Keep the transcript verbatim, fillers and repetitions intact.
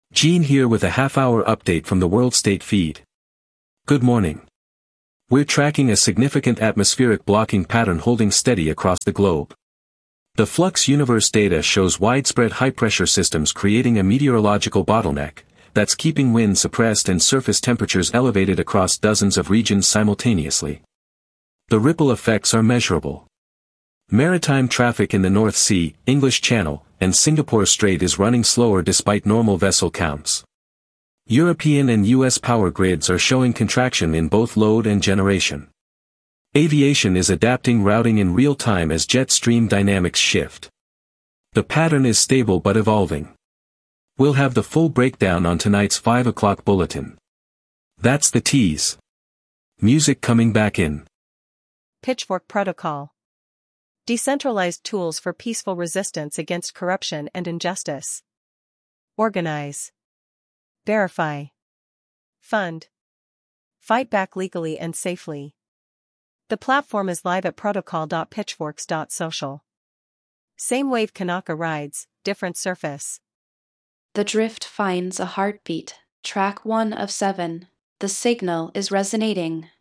Gene here with a half-hour update from the World State feed. Good morning. We're tracking a significant atmospheric blocking pattern holding steady across the globe. The Flux Universe data shows widespread high-pressure systems creating a meteorological bottleneck that's keeping wind suppressed and surface temperatures elevated across dozens of regions simultaneously. The ripple effects are measurable. Maritime traffic in the North Sea, English Channel, and Singapore Strait is running slower despite normal vessel counts. European and U S power grids are showing contraction in both load and generation. Aviation is adapting routing in real time as jet stream dynamics shift. The pattern is stable but evolving. We'll have the full breakdown on tonight's five o'clock bulletin. That's the tease. Music coming back in. Pitchfork Protocol. Decentralized tools for peaceful resistance against corruption and injustice. Organize. Verify. Fund. Fight back legally and safely. The platform is live at protocol dot pitchforks dot social. Same wave Kanaka rides, different surface. The drift finds a heartbeat, track one of seven. The signal is resonating.